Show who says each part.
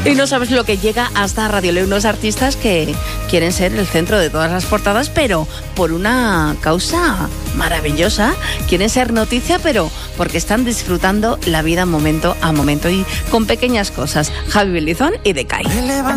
Speaker 1: Y no sabes lo que llega hasta Radio Leo, unos artistas que quieren ser el centro de todas las portadas, pero por una causa maravillosa. Quieren ser noticia, pero porque están disfrutando la vida momento a momento y con pequeñas cosas. Javi Belizón y Decay.